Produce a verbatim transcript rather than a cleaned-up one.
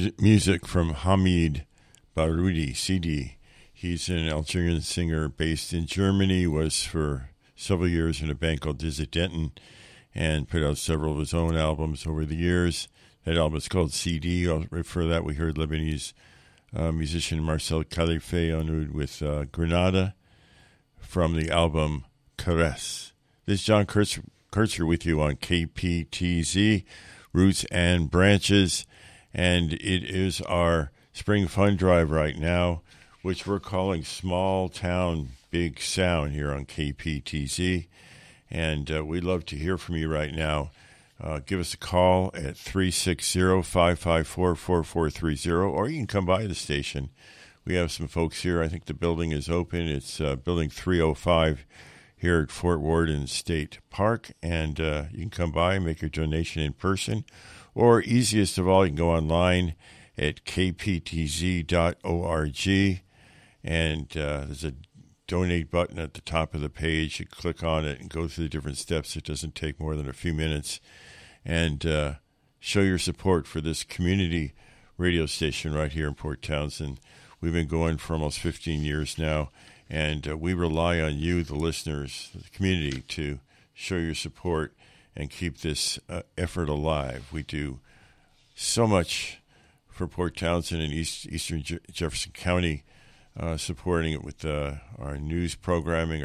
music from Hamid Baroudi, C D. He's an Algerian singer based in Germany, was for several years in a band called Dissidenten, and put out several of his own albums over the years. That album is called C D. I'll refer to that. We heard Lebanese uh, musician Marcel Khalife on oud with uh, Grenada from the album Caress. This is John Kurtz- Kurtzer with you on K P T Z, Roots and Branches, and it is our Spring Fund Drive right now, which we're calling Small Town Big Sound here on K P T Z. And uh, we'd love to hear from you right now. Uh, give us a call at three six zero, five five four, four four three zero, or you can come by the station. We have some folks here. I think the building is open. It's uh, building three oh five here at Fort Worden State Park. And uh, you can come by and make your donation in person. Or easiest of all, you can go online at k p t z dot org, and uh, there's a donate button at the top of the page. You click on it and go through the different steps. It doesn't take more than a few minutes, and uh, show your support for this community radio station right here in Port Townsend. We've been going for almost fifteen years now, and uh, we rely on you, the listeners, the community, to show your support and keep this uh, effort alive. We do so much for Port Townsend and East, Eastern Je- Jefferson County, uh, supporting it with uh, our news programming,